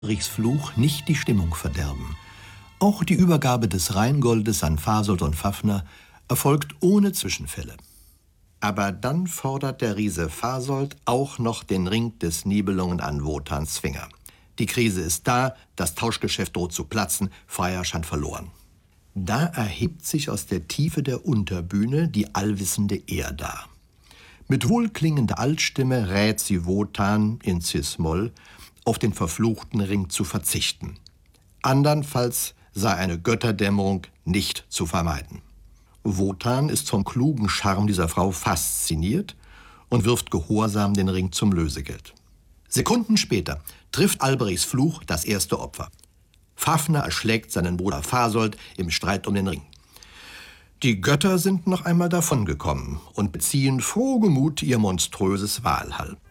Alberichs Fluch nicht die Stimmung verderben. Auch die Übergabe des Rheingoldes an Fasold und Fafner erfolgt ohne Zwischenfälle. Aber dann fordert der Riese Fasold auch noch den Ring des Nibelungen an Wotans Finger. Die Krise ist da, das Tauschgeschäft droht zu platzen, Freier scheint verloren. Da erhebt sich aus der Tiefe der Unterbühne die allwissende Erda. Mit wohlklingender Altstimme rät sie Wotan in Cis-Moll, auf den verfluchten Ring zu verzichten. Andernfalls sei eine Götterdämmerung nicht zu vermeiden. Wotan ist vom klugen Charme dieser Frau fasziniert und wirft gehorsam den Ring zum Lösegeld. Sekunden später trifft Alberichs Fluch das erste Opfer. Fafner erschlägt seinen Bruder Fasold im Streit um den Ring. Die Götter sind noch einmal davongekommen und beziehen frohgemut ihr monströses Walhall.